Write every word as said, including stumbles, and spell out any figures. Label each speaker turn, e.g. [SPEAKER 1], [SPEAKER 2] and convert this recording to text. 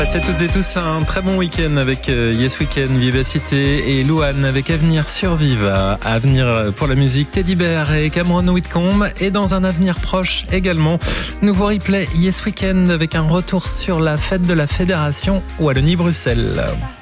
[SPEAKER 1] Passez toutes et tous un très bon week-end avec Yes Weekend, Vivacité et Louane avec Avenir Survive. Avenir pour la musique, Teddy Bear et Cameron Whitcomb. Et dans un avenir proche également, nouveau replay Yes Weekend avec un retour sur la fête de la Fédération Wallonie-Bruxelles.